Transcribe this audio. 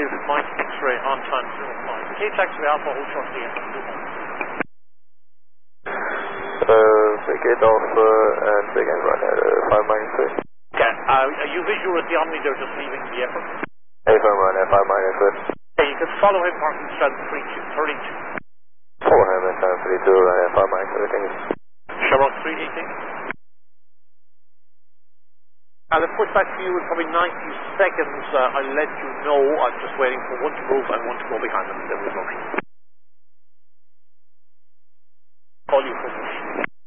is Mike X-ray on time 05. K taxi Alpha, hold short again. Vacate Alpha and begin run at 5 minus 3. Okay, are you visual at the Omni? They're just leaving the airport. A-firm run at 5 minus 3. Okay, you can follow him parking strand 32. Follow him at 32, run at 5 minus 3, thank you. Shamrock 318. I'll have pushed back to you in probably 90 seconds. I'll let you know. I'm just waiting for one to move and one to go behind them. Then we'll go.